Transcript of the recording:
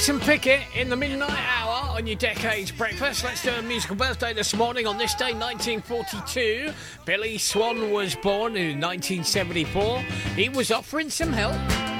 Wilson Pickett in the midnight hour on your Decades Breakfast. Let's do a musical birthday this morning. On this day, 1942, Billy Swan was born in 1974. He was offering some help